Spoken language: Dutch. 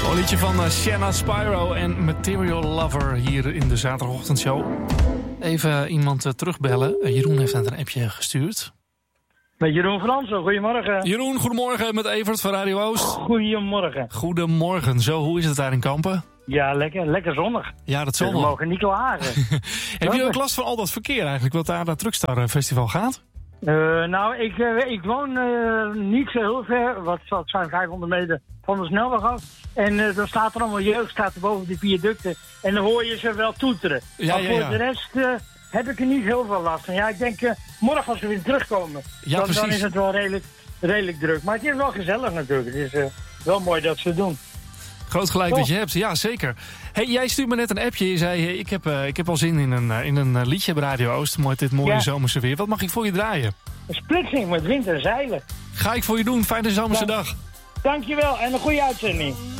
Een liedje van Shanna Spyro en Material Lover hier in de zaterdagochtendshow. Even iemand terugbellen. Jeroen heeft net een appje gestuurd. Met Jeroen Fransen, goedemorgen. Jeroen, goedemorgen met Evert van Radio Oost. Goedemorgen. Goedemorgen. Zo, hoe is het daar in Kampen? Ja, lekker zonnig. Ja, dat zal dus we wel. mogen niet klagen. Heb je ook last van al dat verkeer eigenlijk, wat daar dat Truckstar Festival gaat? Nou, ik woon niet zo heel ver, wat zijn 500 meter van de snelweg af. En dan staat er allemaal jeugd, staat er boven de viaducten. En dan hoor je ze wel toeteren. Maar voor de rest heb ik er niet heel veel last van. Ja, ik denk morgen als we weer terugkomen, dan is het wel redelijk druk. Maar het is wel gezellig natuurlijk. Het is wel mooi dat ze het doen. Groot gelijk dat je hebt, ja zeker. Hey, jij stuurt me net een appje. Je zei, ik heb al zin in een liedje bij Radio Oost. Mooi dit mooie zomerse weer. Wat mag ik voor je draaien? Een splitsing met wind en zeilen. Ga ik voor je doen. Fijne zomerse dag. Dankjewel en een goede uitzending.